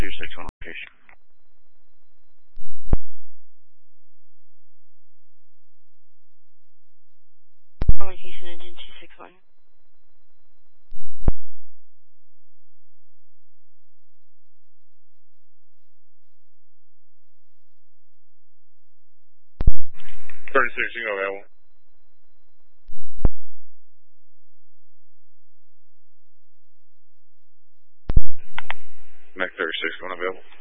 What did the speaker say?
261 location. Location engine 261. Available. Mac 36 going available.